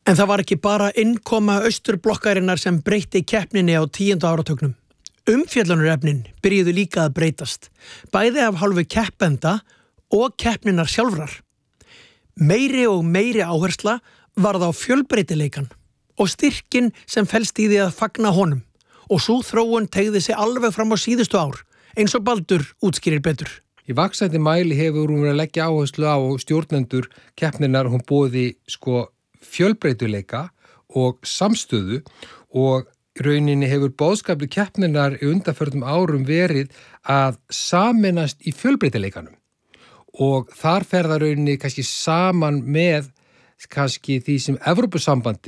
En það var ekki bara innkoma austurblokkarinnar sem breytti keppninni á 10. áratugnum. Umfjöllunarefnin byrjuðu líka að breytast, bæði af hálfu keppenda og keppninnar sjálfrar. Meiri og meiri áhersla varð á fjölbreytileikan og styrkin sem felst í því að fagna honum, og sú þróun teygði sig alveg fram á síðustu ár, eins og Baldur útskýrir betur. Í vaxandi mæli hefur hún verið að leggja áherslu á stjórnendur keppninnar, hún boði fjölbreytileika og samstöðu, og rauninni hefur boðskapur keppninnar í undanförnum árum verið að sameinast í fjölbreytileikanum, og þar fer það rauninni kannski saman með kannski því sem Evrópusambandið